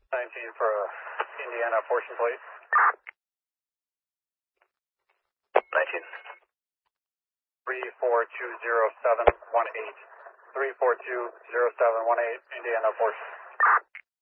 19 for Indiana portion plate. 19. 3420718. 3420718, Indiana portion.